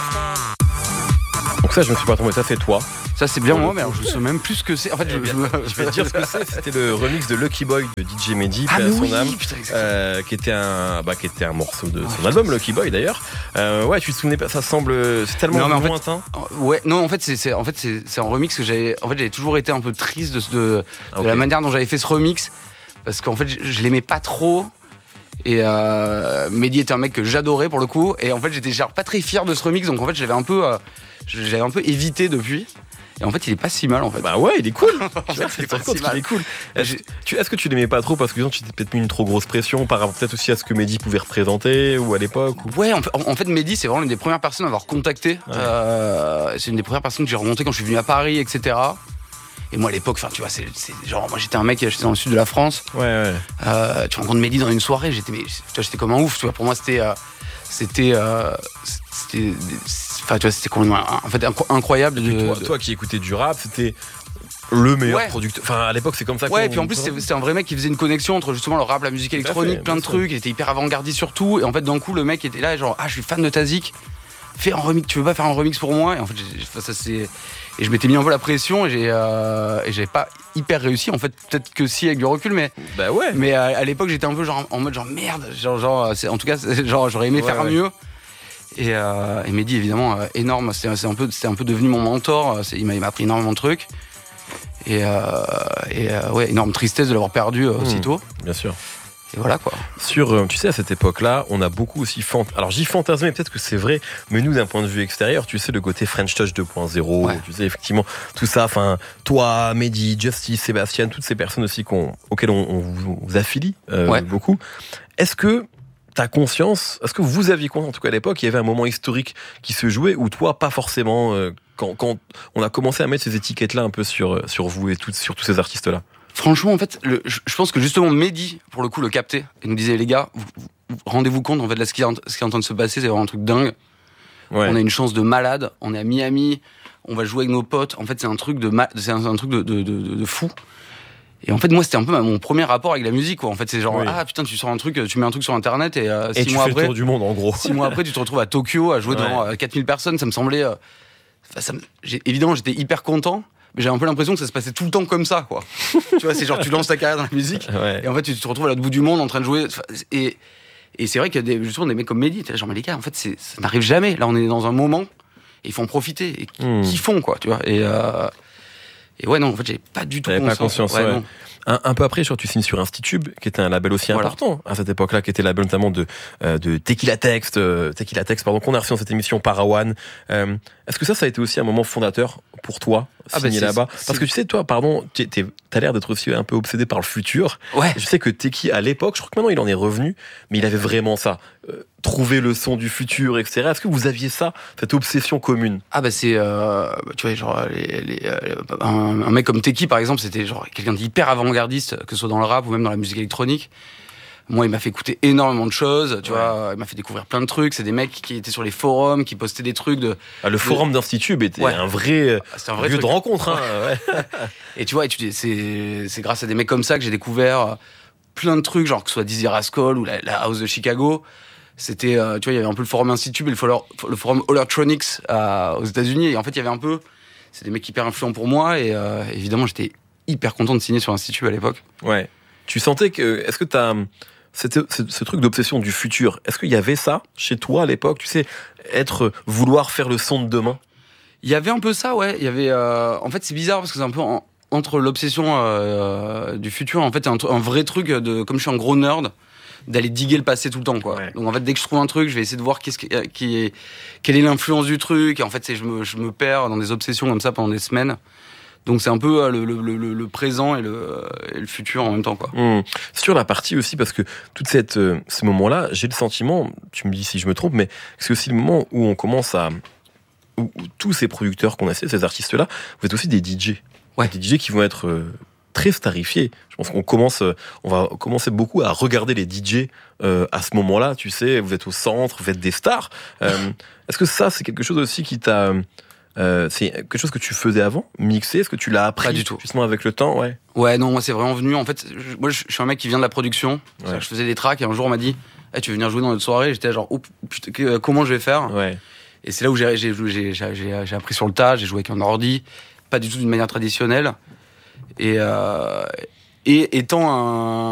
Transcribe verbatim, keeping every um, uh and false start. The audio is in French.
Donc ça, je me suis pas trompé, ça c'est toi. Ça c'est bien moi, mais alors je sais même plus ce que c'est. En fait, je, je, je vais te dire ce que c'est. C'était le remix de Lucky Boy de D J Mehdi, ah, mais son oui, âme, putain, euh, qui était un, bah, qui était un morceau de son oh, album Lucky Boy d'ailleurs. Euh, ouais, tu te souvenais pas, ça semble, c'est tellement non, lointain. En fait, ouais, non, en fait c'est, c'est en fait c'est, c'est un remix que j'avais, en fait j'avais toujours été un peu triste de, de, de okay. la manière dont j'avais fait ce remix, parce qu'en fait je, je l'aimais pas trop. Et euh, Mehdi était un mec que j'adorais pour le coup, et en fait j'étais genre pas très fier de ce remix, donc en fait j'avais un peu, euh, j'avais un peu évité depuis. Et en fait, il est pas si mal en fait. Bah ouais, il est cool. En fait, c'est pas si mal. Il est cool. Est-ce, tu, est-ce que tu l'aimais pas trop parce que tu t'es peut-être mis une trop grosse pression par rapport peut-être aussi à ce que Mehdi pouvait représenter ou à l'époque ou... Ouais, en fait, en fait Mehdi c'est vraiment une des premières personnes à avoir contacté. Ouais. Euh, c'est une des premières personnes que j'ai rencontrées quand je suis venu à Paris, et cetera. Et moi à l'époque, enfin tu vois, c'est, c'est genre moi j'étais un mec, j'étais dans le sud de la France. Ouais ouais. Euh, tu rencontres Mehdi dans une soirée, j'étais, mais, tu vois, j'étais comme un ouf. Tu vois, pour moi c'était, euh, c'était, euh, c'était. Enfin, tu vois, c'était complètement en fait, incroyable. De, toi, de... toi qui écoutais du rap, c'était le meilleur ouais. producteur. Enfin, à l'époque, c'est comme ça. Ouais, et puis en plus, c'était, c'était un vrai mec qui faisait une connexion entre justement le rap, la musique électronique, fait, plein de trucs. Il était hyper avant-gardiste sur tout. Et en fait, d'un coup, le mec était là, genre, ah, je suis fan de ta zik. Fais un remix. Tu veux pas faire un remix pour moi? Et en fait, j'ai, ça c'est. Et je m'étais mis un peu la pression et j'ai, euh, et j'avais pas hyper réussi. En fait, peut-être que si avec du recul, mais. Bah ouais. Mais à, à l'époque, j'étais un peu genre en mode genre merde. Genre, genre, c'est, en tout cas, c'est, genre, j'aurais aimé ouais, faire ouais. mieux. Et, euh, et Mehdi évidemment euh, énorme, c'est, c'est un peu, c'est un peu devenu mon mentor. C'est, il m'a, il m'a appris énormément de trucs. Et, euh, et euh, ouais, énorme tristesse de l'avoir perdu euh, aussitôt. Mmh, bien sûr. Et voilà quoi. Sur, euh, tu sais, à cette époque-là, on a beaucoup aussi fant... Alors j'y fantasmais, peut-être que c'est vrai, mais nous d'un point de vue extérieur, tu sais, le côté French Touch deux point zéro, ouais. tu sais, effectivement, tout ça, enfin, toi, Mehdi, Justice, Sébastien, toutes ces personnes aussi qu'on, auxquelles on, on vous, vous affilie euh, ouais. beaucoup. Est-ce que t'as conscience, est-ce que vous aviez conscience, en tout cas à l'époque, il y avait un moment historique qui se jouait, ou toi, pas forcément, euh, quand, quand on a commencé à mettre ces étiquettes-là un peu sur, sur vous et tout, sur tous ces artistes-là? Franchement, en fait, le, je pense que justement Mehdi, pour le coup, le captait et nous disait les gars, vous, vous, rendez-vous compte en fait de ce qui, est en, ce qui est en train de se passer, c'est vraiment un truc dingue. Ouais. On a une chance de malade, on est à Miami, on va jouer avec nos potes. En fait, c'est un truc de ma, c'est un, un truc de, de, de, de fou. Et en fait, moi, c'était un peu mon premier rapport avec la musique, quoi. En fait, c'est genre oui. ah putain, tu sors un truc, tu mets un truc sur internet et, euh, et six tu mois fais après, le tour du monde en gros. Six mois après, tu te retrouves à Tokyo à jouer ouais. devant euh, quatre mille personnes. Ça me semblait, euh, ça me, j'ai, évidemment, j'étais hyper content. Mais j'ai un peu l'impression que ça se passait tout le temps comme ça, quoi. Tu vois, c'est genre, tu lances ta carrière dans la musique, ouais. et en fait, tu te retrouves à l'autre bout du monde en train de jouer. Et, et c'est vrai qu'il y a des, justement des mecs comme Mehdi, t'es là, genre, mais les gars, en fait, c'est, ça n'arrive jamais. Là, on est dans un moment, et il faut en profiter. Et mmh. qui font, quoi, tu vois. Et, euh, et ouais, non, en fait, j'avais pas du tout conscience. Pas conscience, ouais, ouais. Un, un peu après, je crois que tu signes sur Institube, qui était un label aussi voilà. important à cette époque-là, qui était le label notamment de, euh, de Tequila Text, euh, Tequila Text, pardon, qu'on a reçu dans cette émission Parawan. Euh, est-ce que ça, ça a été aussi un moment fondateur pour toi, signer ah bah là-bas? Parce que tu sais, toi, pardon, t'es, t'es, t'as l'air d'être aussi un peu obsédé par le futur. Ouais. Je sais que Teki, à l'époque, je crois que maintenant il en est revenu, mais il avait vraiment ça. Euh, trouver le son du futur, et cetera. Est-ce que vous aviez ça, cette obsession commune? Ah bah c'est, euh, tu vois, genre, les, les, euh, un, un mec comme Teki, par exemple, c'était genre quelqu'un d'hyper avant-gardiste, que ce soit dans le rap ou même dans la musique électronique. Moi, il m'a fait écouter énormément de choses, tu ouais. vois. Il m'a fait découvrir plein de trucs. C'est des mecs qui étaient sur les forums, qui postaient des trucs de. Ah, le de... forum d'Institube était ouais. un vrai, un vrai lieu truc. de rencontre. Hein, ouais. Et tu vois, et tu, c'est, c'est grâce à des mecs comme ça que j'ai découvert plein de trucs, genre que ce soit Dizzy Rascal ou la, la House de Chicago. C'était, euh, tu vois, il y avait un peu le forum Institube et le forum, le forum Hollertronics euh, aux États-Unis. Et en fait, il y avait un peu, c'est des mecs hyper influents pour moi. Et euh, évidemment, j'étais hyper content de signer sur Institube à l'époque. Ouais. Tu sentais que, est-ce que t'as C'était ce, ce truc d'obsession du futur, est-ce qu'il y avait ça chez toi à l'époque, tu sais, être, vouloir faire le son de demain? Il y avait un peu ça, ouais. Il y avait, euh, en fait, c'est bizarre parce que c'est un peu en, entre l'obsession euh, du futur, en fait, un, un vrai truc de, comme je suis un gros nerd, d'aller diguer le passé tout le temps, quoi. Ouais. Donc en fait, dès que je trouve un truc, je vais essayer de voir qu'est-ce qui, qui est, quelle est l'influence du truc. Et en fait, c'est, je me, je me perds dans des obsessions comme ça pendant des semaines. Donc c'est un peu le, le, le, le présent et le, et le futur en même temps, quoi. Mmh. Sur la partie aussi, parce que toute cette, euh, ce moment-là, j'ai le sentiment, tu me dis si je me trompe, mais c'est aussi le moment où on commence à, où, où tous ces producteurs qu'on a, ces artistes-là, vous êtes aussi des D J. Ouais. Des D J qui vont être euh, très starifiés. Je pense qu'on commence, on va commencer beaucoup à regarder les D J euh, à ce moment-là. Tu sais, vous êtes au centre, vous êtes des stars. Euh, est-ce que ça, c'est quelque chose aussi qui t'a Euh, c'est quelque chose que tu faisais avant, mixer? Est-ce que tu l'as appris? Pas du tout. Justement avec le temps, ouais. Ouais, non, moi c'est vraiment venu. En fait, je, moi je suis un mec qui vient de la production. Ouais. Je faisais des tracks et un jour on m'a dit hey, tu veux venir jouer dans notre soirée? J'étais genre oh, putain, comment je vais faire? Ouais. Et c'est là où j'ai, j'ai, j'ai, j'ai, j'ai appris sur le tas, j'ai joué avec un ordi, pas du tout d'une manière traditionnelle. Et, euh, et étant un